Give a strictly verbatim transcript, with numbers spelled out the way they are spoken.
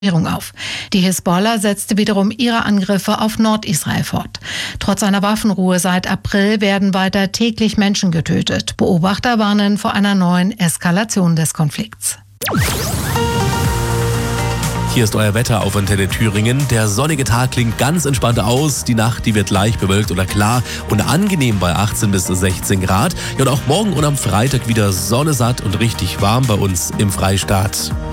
auf. Die Hisbollah setzte wiederum ihre Angriffe auf Nordisrael fort. Trotz einer Waffenruhe seit April werden weiter täglich Menschen getötet. Beobachter warnen vor einer neuen Eskalation des Konflikts. Hier ist euer Wetter auf Antenne Thüringen. Der sonnige Tag klingt ganz entspannt aus. Die Nacht, die wird leicht bewölkt oder klar und angenehm bei achtzehn bis sechzehn Grad. Ja, und auch morgen und am Freitag wieder Sonne satt und richtig warm bei uns im Freistaat.